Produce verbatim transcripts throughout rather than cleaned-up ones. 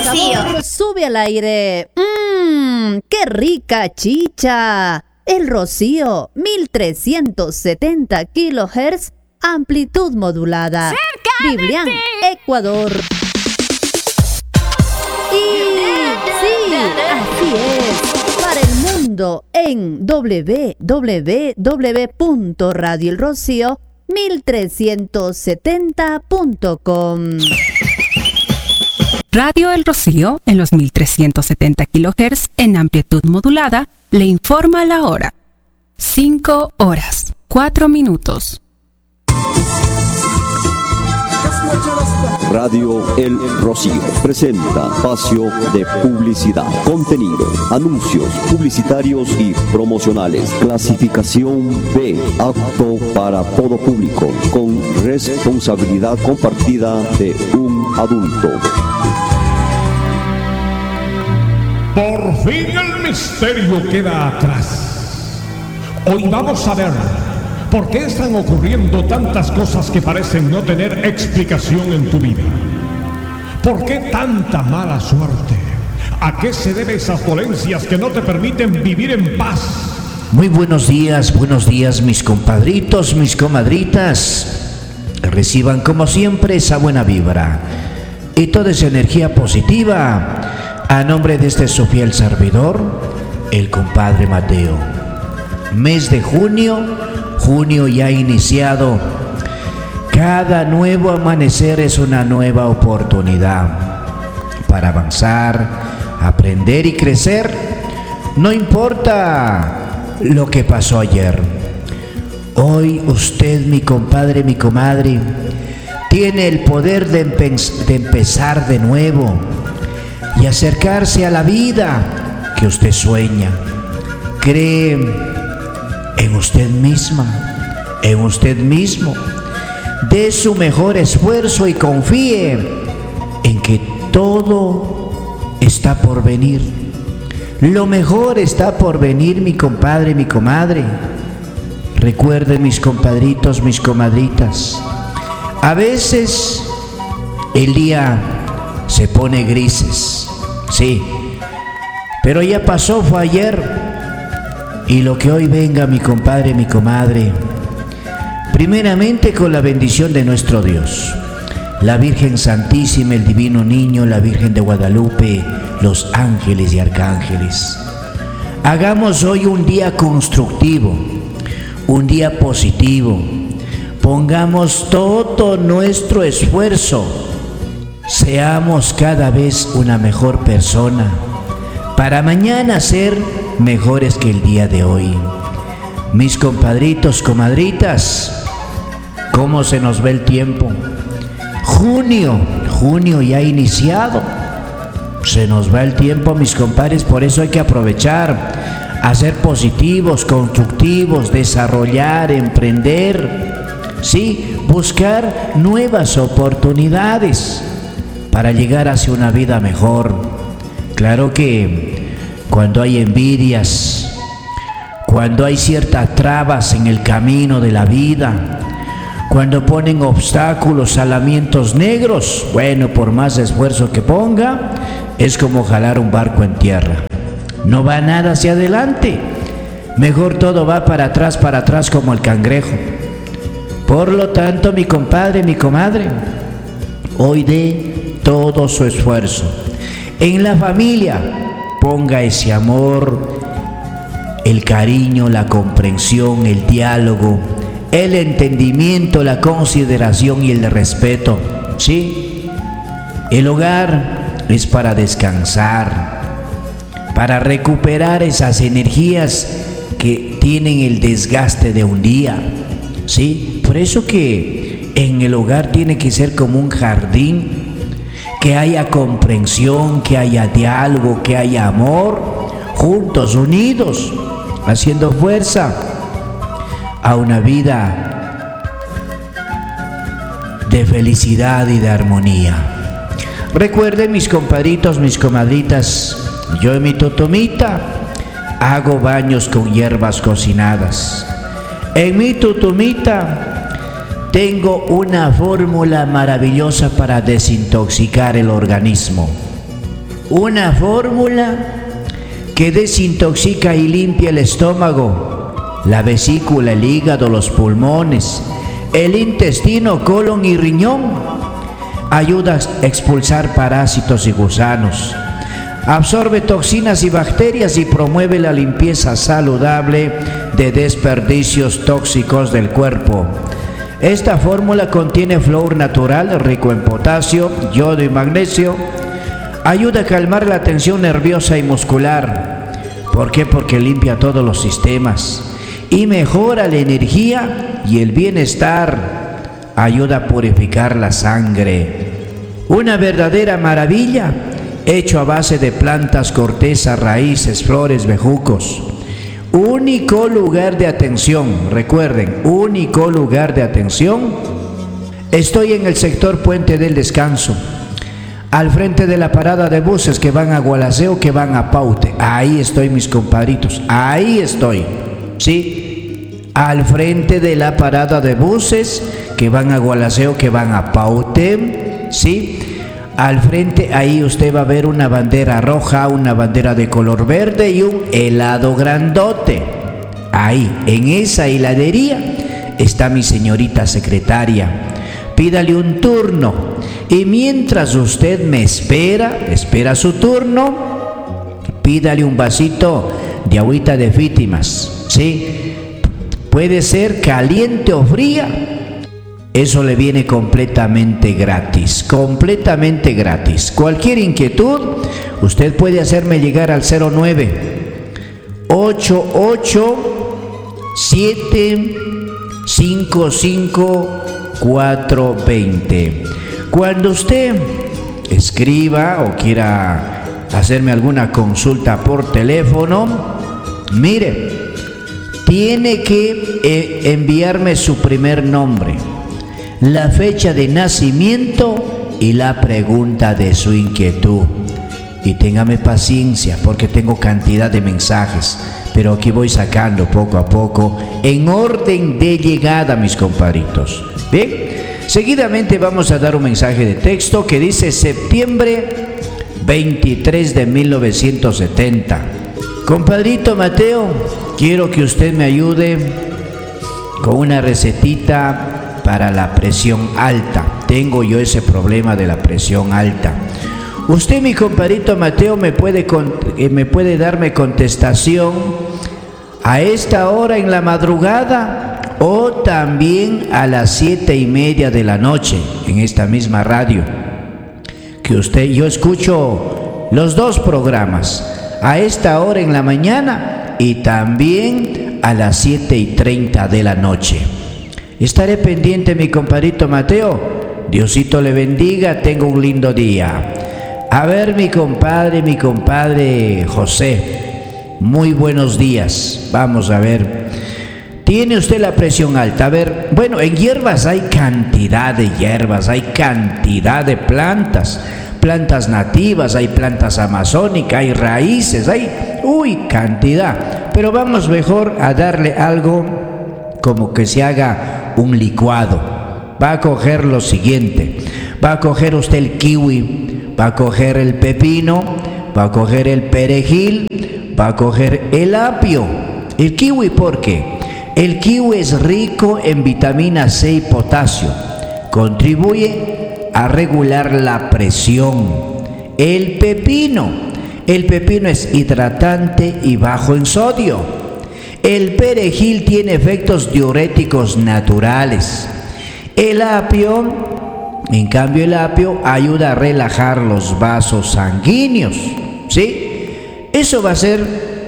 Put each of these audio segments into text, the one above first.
Rocío. Sabor sube al aire. Mmm, qué rica chicha. El Rocío, mil trescientos setenta kilohertz, amplitud modulada. ¡Cerca Biblián, de ti! Ecuador. Y sí, así es. Para el mundo en doble u doble u doble u punto radio el rocío mil trescientos setenta punto com. Radio El Rocío, en los mil trescientos setenta kilohertz en amplitud modulada, le informa la hora. cinco horas, cuatro minutos. Radio El Rocío presenta espacio de publicidad, contenido, anuncios publicitarios y promocionales. Clasificación B, apto para todo público, con responsabilidad compartida de un adulto. Por fin el misterio queda atrás. Hoy vamos a ver por qué están ocurriendo tantas cosas que parecen no tener explicación en tu vida. ¿Por qué tanta mala suerte? ¿A qué se deben esas dolencias que no te permiten vivir en paz? Muy buenos días, buenos días mis compadritos, mis comadritas. Reciban como siempre esa buena vibra y toda esa energía positiva a nombre de este su fiel servidor, el compadre Mateo. Mes de junio, junio ya ha iniciado. Cada nuevo amanecer es una nueva oportunidad para avanzar, aprender y crecer. No importa lo que pasó ayer. Hoy usted, mi compadre, mi comadre, tiene el poder de, empe- de empezar de nuevo y acercarse a la vida que usted sueña. Cree en usted misma, en usted mismo. Dé su mejor esfuerzo y confíe en que todo está por venir. Lo mejor está por venir, mi compadre, mi comadre. Recuerden, mis compadritos, mis comadritas, a veces el día se pone grises, sí, pero ya pasó, fue ayer. Y lo que hoy venga, mi compadre, mi comadre, primeramente con la bendición de nuestro Dios, la Virgen Santísima, el Divino Niño, la Virgen de Guadalupe, los ángeles y arcángeles. Hagamos hoy un día constructivo, un día positivo. Pongamos todo nuestro esfuerzo. Seamos cada vez una mejor persona para mañana ser mejores que el día de hoy. Mis compadritos, comadritas, ¿cómo se nos ve el tiempo? Junio, junio ya ha iniciado. Se nos va el tiempo, mis compadres, por eso hay que aprovechar, hacer positivos, constructivos, desarrollar, emprender, sí, buscar nuevas oportunidades para llegar hacia una vida mejor. Claro que cuando hay envidias, cuando hay ciertas trabas en el camino de la vida, cuando ponen obstáculos, salamientos negros, bueno, por más esfuerzo que ponga, es como jalar un barco en tierra. No va nada hacia adelante. Mejor todo va para atrás, para atrás como el cangrejo. Por lo tanto, mi compadre, mi comadre, hoy dé todo su esfuerzo. En la familia, ponga ese amor, el cariño, la comprensión, el diálogo, el entendimiento, la consideración y el respeto. ¿Sí? El hogar es para descansar, para recuperar esas energías que tienen el desgaste de un día. ¿Sí? Por eso que en el hogar tiene que ser como un jardín, que haya comprensión, que haya diálogo, que haya amor, juntos, unidos, haciendo fuerza a una vida de felicidad y de armonía. Recuerden, mis compadritos, mis comadritas, yo en mi tutumita hago baños con hierbas cocinadas. En mi tutumita tengo una fórmula maravillosa para desintoxicar el organismo. una fórmula que desintoxica y limpia el estómago, la vesícula, el hígado, los pulmones, el intestino, colon y riñón. Ayuda a expulsar parásitos y gusanos. Absorbe toxinas y bacterias y promueve la limpieza saludable de desperdicios tóxicos del cuerpo. Esta fórmula contiene flúor natural rico en potasio, yodo y magnesio. Ayuda a calmar la tensión nerviosa y muscular. ¿Por qué? Porque limpia todos los sistemas y mejora la energía y el bienestar. Ayuda a purificar la sangre. Una verdadera maravilla, hecho a base de plantas, corteza, raíces, flores, bejucos. Único lugar de atención, recuerden, único lugar de atención. Estoy en el sector Puente del Descanso, al frente de la parada de buses que van a Gualaceo, que van a Paute. Ahí estoy, mis compadritos, ahí estoy, ¿sí? Al frente de la parada de buses que van a Gualaceo, que van a Paute, ¿sí? Al frente, ahí usted va a ver una bandera roja, una bandera de color verde y un helado grandote. Ahí, en esa heladería, está mi señorita secretaria. Pídale un turno y mientras usted me espera, espera su turno, pídale un vasito de agüita de Fítimas, ¿sí? Puede ser caliente o fría. Eso le viene completamente gratis, completamente gratis. Cualquier inquietud, usted puede hacerme llegar al cero nueve ocho ocho siete cinco cinco cuatro dos cero. Cuando usted escriba o quiera hacerme alguna consulta por teléfono, mire, tiene que eh, enviarme su primer nombre, la fecha de nacimiento y la pregunta de su inquietud. Y téngame paciencia porque tengo cantidad de mensajes, pero aquí voy sacando poco a poco en orden de llegada, mis compadritos. Bien, seguidamente vamos a dar un mensaje de texto que dice septiembre veintitrés de mil novecientos setenta. Compadrito Mateo, quiero que usted me ayude con una recetita para la presión alta. Tengo yo ese problema de la presión alta. Usted, mi compadrito Mateo, me puede, con, eh, me puede darme contestación a esta hora en la madrugada o también a las siete y media de la noche en esta misma radio. Que usted, yo escucho los dos programas a esta hora en la mañana y también a las siete y treinta de la noche. Estaré pendiente, mi compadrito Mateo. Diosito le bendiga, tenga un lindo día. A ver, mi compadre, mi compadre José, muy buenos días. Vamos a ver, tiene usted la presión alta. A ver, bueno, en hierbas hay cantidad de hierbas, hay cantidad de plantas, plantas nativas, hay plantas amazónicas, hay raíces, hay, uy, cantidad. Pero vamos mejor a darle algo como que se haga un licuado. Va a coger lo siguiente: va a coger usted el kiwi, va a coger el pepino, va a coger el perejil, va a coger el apio. El kiwi, ¿por qué? El kiwi es rico en vitamina C y potasio, contribuye a regular la presión. El pepino, el pepino es hidratante y bajo en sodio. El perejil tiene efectos diuréticos naturales. El apio, en cambio, el apio ayuda a relajar los vasos sanguíneos, ¿sí? Eso va a ser,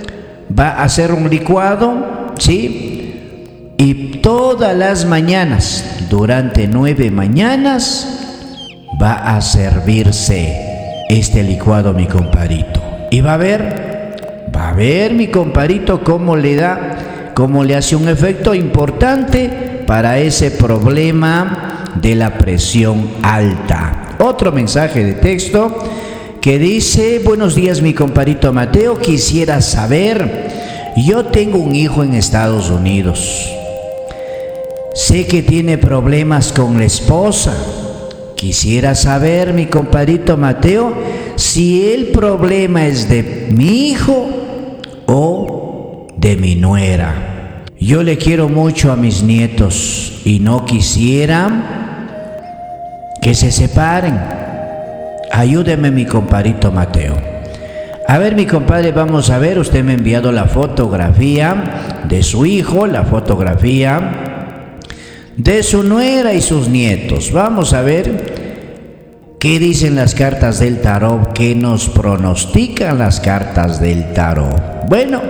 va a hacer un licuado, ¿sí? Y todas las mañanas, durante nueve mañanas, va a servirse este licuado, mi compadrito. Y va a ver, va a ver, mi compadrito, cómo le da, cómo le hace un efecto importante para ese problema de la presión alta. Otro mensaje de texto que dice: buenos días, mi compadrito Mateo, quisiera saber, yo tengo un hijo en Estados Unidos, sé que tiene problemas con la esposa, quisiera saber, mi compadrito Mateo, si el problema es de mi hijo o de mi nuera. Yo le quiero mucho a mis nietos y no quisiera que se separen. Ayúdeme, mi compadrito Mateo. A ver, mi compadre, vamos a ver, usted me ha enviado la fotografía de su hijo, la fotografía de su nuera y sus nietos. Vamos a ver qué dicen las cartas del tarot, qué nos pronostican las cartas del tarot. Bueno,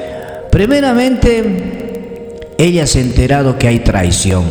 primeramente, ella se ha enterado que hay traición.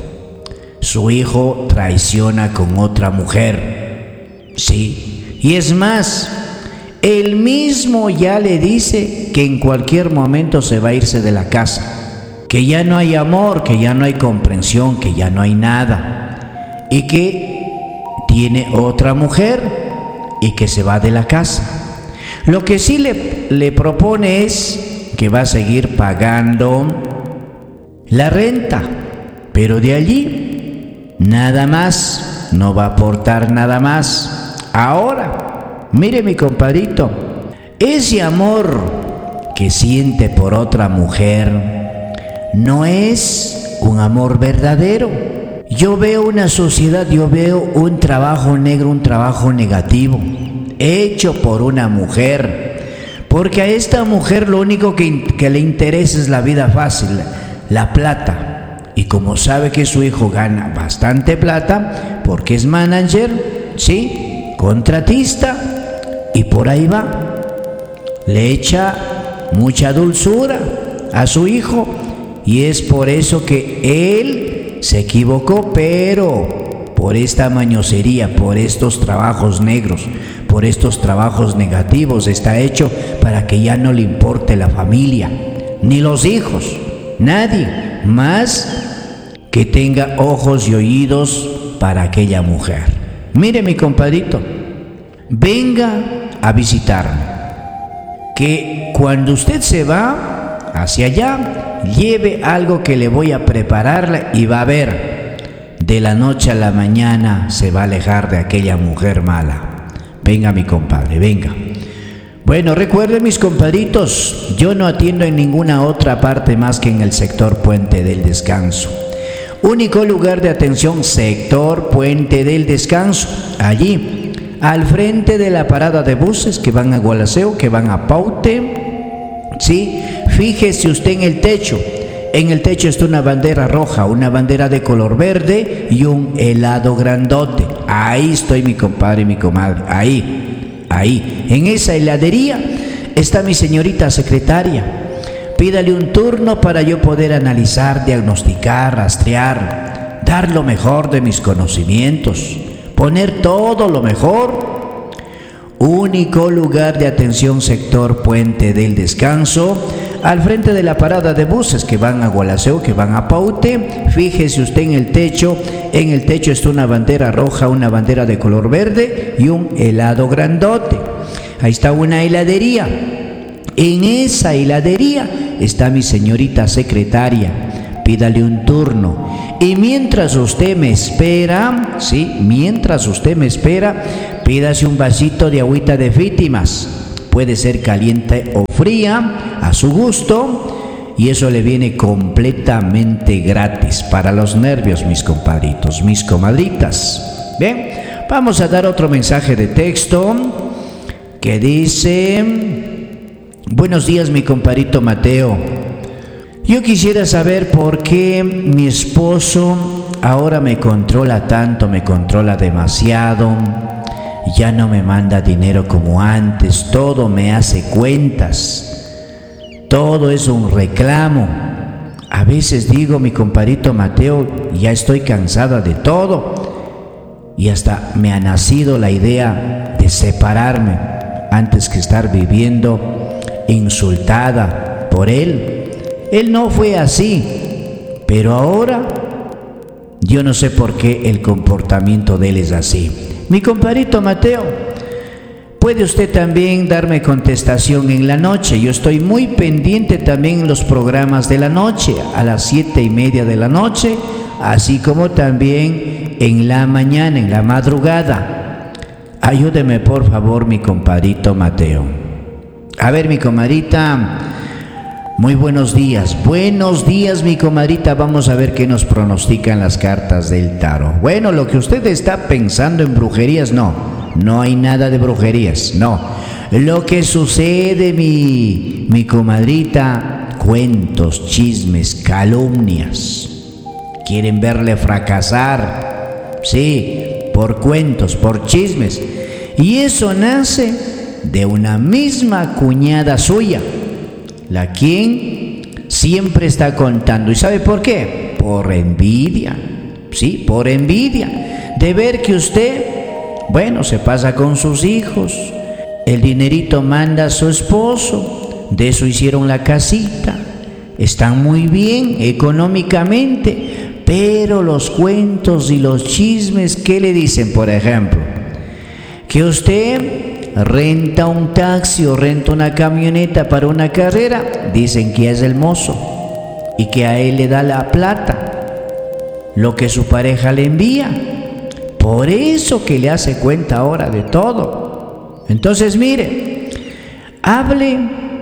Su hijo traiciona con otra mujer. Sí, y es más, él mismo ya le dice que en cualquier momento se va a irse de la casa, que ya no hay amor, que ya no hay comprensión, que ya no hay nada, y que tiene otra mujer y que se va de la casa. Lo que sí le, le propone es que va a seguir pagando la renta, pero de allí nada más, no va a aportar nada más. Ahora, mire, mi compadrito, ese amor que siente por otra mujer no es un amor verdadero. Yo veo una sociedad, yo veo un trabajo negro, un trabajo negativo, hecho por una mujer, porque a esta mujer lo único que, que le interesa es la vida fácil, la plata. Y como sabe que su hijo gana bastante plata, porque es manager, ¿sí?, contratista, y por ahí va, le echa mucha dulzura a su hijo, y es por eso que él se equivocó, pero por esta mañosería, por estos trabajos negros, por estos trabajos negativos, está hecho para que ya no le importe la familia, ni los hijos, nadie más que tenga ojos y oídos para aquella mujer. Mire, mi compadrito, venga a visitarme, que cuando usted se va hacia allá, lleve algo que le voy a preparar y va a ver, de la noche a la mañana se va a alejar de aquella mujer mala. Venga, mi compadre, venga. Bueno, recuerden, mis compadritos, yo no atiendo en ninguna otra parte más que en el sector Puente del Descanso. Único lugar de atención, sector Puente del Descanso. Allí, al frente de la parada de buses que van a Gualaceo, que van a Paute, ¿sí? Fíjese usted en el techo. En el techo está una bandera roja, una bandera de color verde y un helado grandote. Ahí estoy, mi compadre y mi comadre. Ahí, ahí. En esa heladería está mi señorita secretaria. Pídale un turno para yo poder analizar, diagnosticar, rastrear, dar lo mejor de mis conocimientos, poner todo lo mejor. Único lugar de atención, sector Puente del Descanso, al frente de la parada de buses que van a Gualaceo, que van a Paute. Fíjese usted en el techo. En el techo está una bandera roja, una bandera de color verde y un helado grandote. Ahí está una heladería. En esa heladería está mi señorita secretaria. Pídale un turno. Y mientras usted me espera, sí, mientras usted me espera, pídase un vasito de agüita de víctimas. Puede ser caliente o fría, a su gusto, y eso le viene completamente gratis para los nervios, mis compadritos, mis comadritas. Bien, vamos a dar otro mensaje de texto que dice: buenos días, mi compadrito Mateo. Yo quisiera saber por qué mi esposo ahora me controla tanto, me controla demasiado. Ya no me manda dinero como antes, todo me hace cuentas, todo es un reclamo. A veces digo, mi compadrito Mateo, ya estoy cansada de todo, y hasta me ha nacido la idea de separarme antes que estar viviendo insultada por él. Él no fue así, pero ahora yo no sé por qué el comportamiento de él es así. Mi compadrito Mateo, puede usted también darme contestación en la noche. Yo estoy muy pendiente también en los programas de la noche, a las siete y media de la noche, así como también en la mañana, en la madrugada. Ayúdeme por favor, mi compadrito Mateo. A ver, mi comadrita, muy buenos días. Buenos días, mi comadrita. Vamos a ver qué nos pronostican las cartas del tarot. Bueno, lo que usted está pensando en brujerías, no. No hay nada de brujerías, no. Lo que sucede, mi, mi comadrita, cuentos, chismes, calumnias. Quieren verle fracasar, sí, por cuentos, por chismes. Y eso nace de una misma cuñada suya, la quien siempre está contando. ¿Y sabe por qué? Por envidia, sí, por envidia. De ver que usted, bueno, se pasa con sus hijos, el dinerito manda a su esposo, de eso hicieron la casita, están muy bien económicamente, pero los cuentos y los chismes, ¿qué le dicen? Por ejemplo, que usted renta un taxi o renta una camioneta para una carrera, dicen que es el mozo y que a él le da la plata, lo que su pareja le envía. Por eso que le hace cuenta ahora de todo. Entonces, mire, hable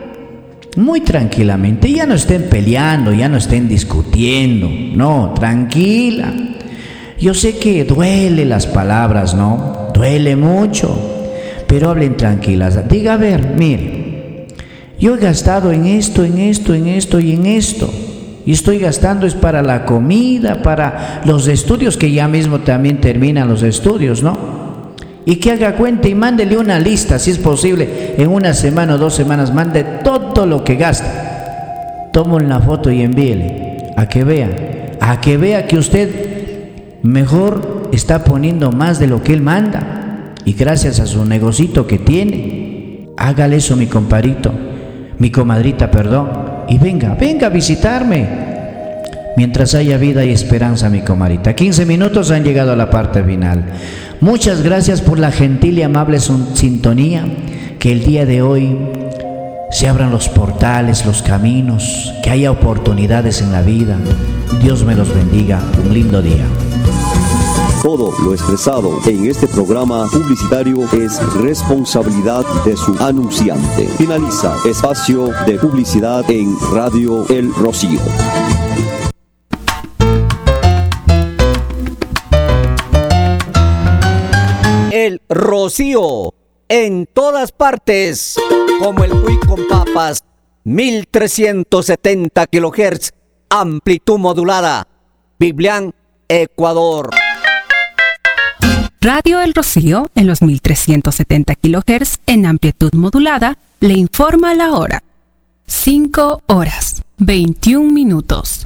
muy tranquilamente. Ya no estén peleando, ya no estén discutiendo. No, tranquila. Yo sé que duele las palabras, ¿no? Duele mucho. Pero hablen tranquilas. Diga, a ver, mire, yo he gastado en esto, en esto, en esto y en esto. Y estoy gastando es para la comida, para los estudios, que ya mismo también terminan los estudios, ¿no? Y que haga cuenta y mándele una lista, si es posible, en una semana o dos semanas, mande todo lo que gasta. Toma una foto y envíele, a que vea, a que vea que usted mejor está poniendo más de lo que él manda. Y gracias a su negocito que tiene, hágale eso, mi compadrito, mi comadrita, perdón. Y venga, venga a visitarme. Mientras haya vida y esperanza, mi comadrita. quince minutos han llegado a la parte final. Muchas gracias por la gentil y amable sintonía. Que el día de hoy se abran los portales, los caminos, que haya oportunidades en la vida. Dios me los bendiga. Un lindo día. Todo lo expresado en este programa publicitario es responsabilidad de su anunciante. Finaliza espacio de publicidad en Radio El Rocío. El Rocío, en todas partes, como el Cuy con papas, mil trescientos setenta kilohertz, amplitud modulada, Biblián, Ecuador. Radio El Rocío, en los mil trescientos setenta kilohertz en amplitud modulada, le informa la hora. cinco horas, veintiún minutos.